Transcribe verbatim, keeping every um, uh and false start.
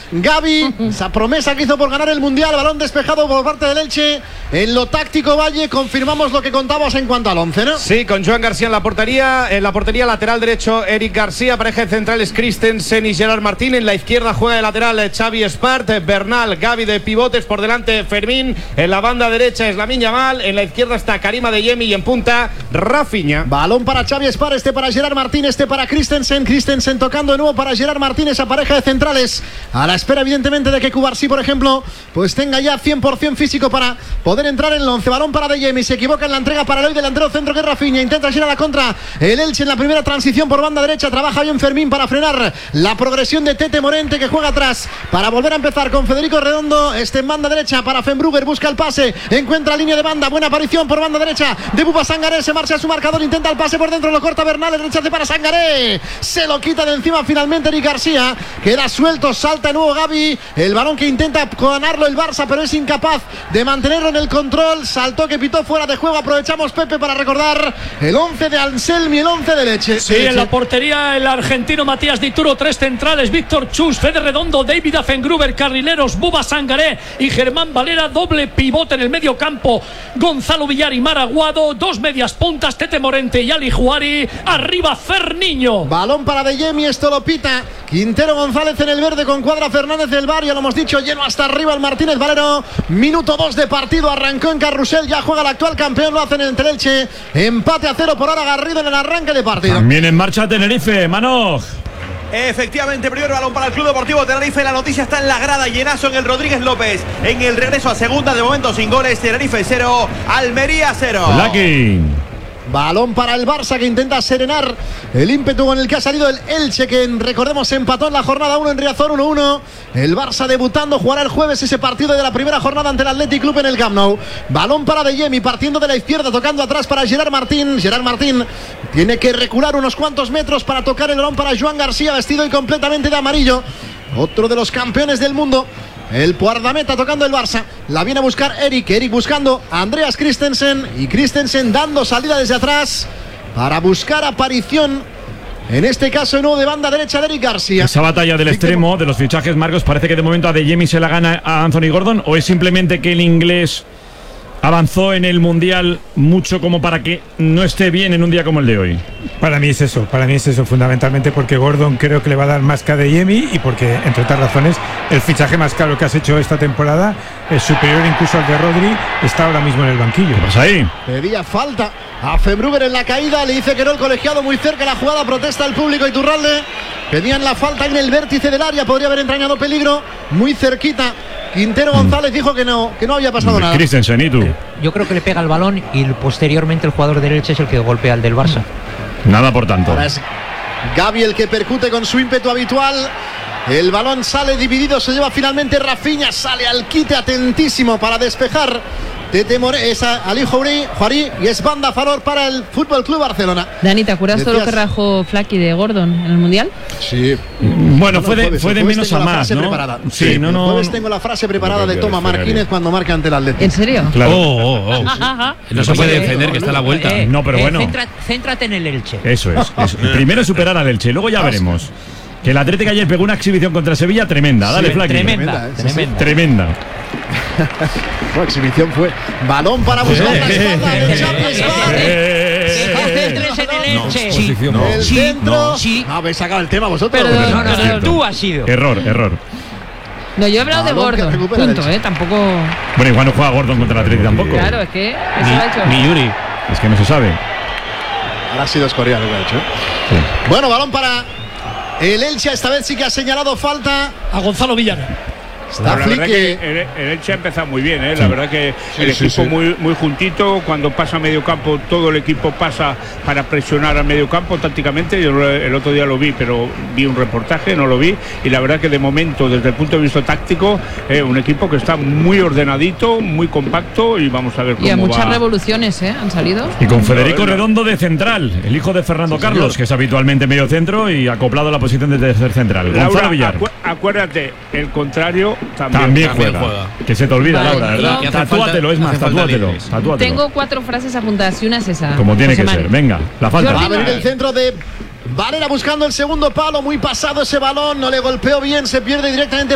Gavi, esa promesa que hizo por ganar el Mundial, balón despejado por parte del Elche. En lo táctico, Valle, confirmamos lo que contabas en cuanto al once, ¿no? Sí, con Joan García en la portería. En la portería lateral derecho, Eric García. Pareja de centrales, Christensen y Gerard Martín. En la izquierda juega de lateral Xavi Espart, Bernal, Gavi de pivotes. Por delante, Fermín. En la banda derecha es Lamine Yamal. En la izquierda está Karim Adeyemi y en punta, Rafinha. Balón para Xavi Espart, este para Gerard Martín, este para Christensen. Christensen tocando de nuevo para Gerard Martín, esa pareja de centrales. A la espera, evidentemente, de que Cubarsí, por ejemplo, pues tenga ya cien por ciento físico para poder entrar en el once. Balón para Adeyemi, se equivoca en la entrega para el hoy delantero centro que es Rafinha. Intenta girar a la contra el Elche en la primera transición por banda derecha. Trabaja bien Fermín para frenar la progresión de Tete Morente, que juega atrás para volver a empezar con Federico Redondo. Este en banda derecha para Fenbrugger, busca el pase, encuentra línea de banda, buena aparición por banda derecha de Bouba Sangaré, se marcha a su marcador, intenta el pase por dentro, lo corta Bernal, el rechace para Sangaré, se lo quita de encima finalmente Eric García, queda suelto, salta de nuevo Gavi, el balón que intenta ganarlo el Barça, pero es incapaz de mantenerlo en el control, saltó que pitó fuera de juego. Aprovechamos, Pepe, para recordar el once de Anselmi, el once de Leche. Sí, en la portería el argentino Matías Dituro, tres centrales, Víctor Chus, Fede Redondo, David Afengruber, carrileros, Bouba Sangaré y Germán Valera, doble pivote en el medio campo, Gonzalo Villar y Maraguado, dos medias puntas, Tete Morente y Ali Juari, arriba Ferniño. Balón para Adeyemi, esto lo pita Quintero González en el verde con Cuadra Fernández del Bar, ya lo hemos dicho, lleno hasta arriba el Martínez Valero, minuto dos de partido, arrancó en Carrusel, ya juega el actual campeón, lo hacen entre el Elche, empate a cero por ahora Garrido en el arranque de partido. También en marcha Tenerife, Manoj. Efectivamente, primer balón para el Club Deportivo Tenerife. La noticia está en la grada, llenazo en el Rodríguez López. En el regreso a segunda, de momento sin goles. Tenerife cero, Almería cero. Lucky. Balón para el Barça, que intenta serenar el ímpetu con el que ha salido el Elche, que recordemos empató en la jornada uno en Riazor uno uno. El Barça debutando, jugará el jueves ese partido de la primera jornada ante el Athletic Club en el Camp Nou. Balón para Adeyemi, partiendo de la izquierda, tocando atrás para Gerard Martín. Gerard Martín tiene que recular unos cuantos metros para tocar el balón para Joan García, vestido y completamente de amarillo. Otro de los campeones del mundo, el guardameta tocando el Barça. La viene a buscar Eric. Eric buscando a Andreas Christensen. Y Christensen dando salida desde atrás para buscar aparición, en este caso de nuevo de banda derecha de Eric García. Esa batalla del extremo de los fichajes, Marcos, parece que de momento a Adeyemi se la gana a Anthony Gordon. ¿O es simplemente que el inglés avanzó en el Mundial mucho como para que no esté bien en un día como el de hoy? Para mí es eso, para mí es eso fundamentalmente, porque Gordon creo que le va a dar más que a Adeyemi, y porque, entre otras razones, el fichaje más caro que has hecho esta temporada es superior incluso al de Rodri, está ahora mismo en el banquillo. Pues ahí pedía falta a Fenbrugger en la caída, le dice que no el colegiado, muy cerca la jugada, protesta el público Iturralde. Pedían la falta en el vértice del área, podría haber entrañado peligro, muy cerquita. Quintero González dijo que no, que no había pasado nada. Christensen, ¿y tú? Yo creo que le pega el balón y posteriormente el jugador del Elche es el que golpea al del Barça. Nada por tanto. Ahora es Gavi el que percute con su ímpetu habitual. El balón sale dividido, se lleva finalmente Rafinha, sale al quite atentísimo para despejar. Tete More, es a Ali Juari, Juari, y es banda a favor para el Fútbol Club Barcelona. Dani, ¿te acuerdas todo lo que rajó Flaky de Gordon en el Mundial? Sí. Bueno, fue de, fue de menos a más, ¿no? Sí, sí, no, no. El jueves tengo la frase preparada de Toma Martínez cuando marca ante el Atlético. ¿En serio? Claro. Oh, oh, oh. No se puede defender, que está a la vuelta. Eh, no, pero eh, bueno. Centra, céntrate en el Elche. Eso es. es. Primero superar al Elche, luego ya veremos. Que el Atlético ayer pegó una exhibición contra Sevilla tremenda. Dale, Sí, Flaky. tremenda, ¿eh? tremenda. Tremenda. La exhibición fue balón para buscar la espalda de Xavi Espart. Que concentres en el Elche. Sí, no. El sí, centro. no, sí. No, habéis sacado el tema vosotros. Perdón. No, no, no, Cierto. tú has sido. Error, error. No, yo he hablado de Balón que Gordon, recupera punto, el Elche. ¿eh? Tampoco... Bueno, igual no juega Gordon contra el Atlético tampoco. Claro, es que eso lo ha hecho. Ni, ni Yuri. Es que no se sabe. Ahora ha sido Escorial lo que ha hecho. Sí. Bueno, balón para el Elche. Esta vez sí que ha señalado falta A Gonzalo Villar. Está La verdad Flick, que que- el, el Elche ha empezado muy bien, ¿eh? La verdad que Sí, el sí, equipo sí. muy muy juntito. Cuando pasa a medio campo, todo el equipo pasa para presionar a medio campo tácticamente. Yo el otro día lo vi, pero vi un reportaje, no lo vi. Y la verdad que de momento, desde el punto de vista táctico, eh, un equipo que está muy ordenadito, muy compacto, y vamos a ver cómo Y a muchas va. revoluciones, ¿eh? Han salido. Y con Federico Redondo de central, el hijo de Fernando Carlos, que es habitualmente medio centro y acoplado a la posición de tercer central. Gonzalo Laura, Villar. acu- acuérdate, el contrario también. También También juega. juega. Que se te olvida, Vale, Laura, ¿verdad? y- hace Tatúatelo, falta- es más, hace falta tatúatelo. libres. tatúatelo. Tengo cuatro frases apuntadas y una es esa. Como tiene que José ser. Manu. Venga, la falta. Va a venir el centro de Valera buscando el segundo palo. Muy pasado ese balón. No le golpeó bien. Se pierde directamente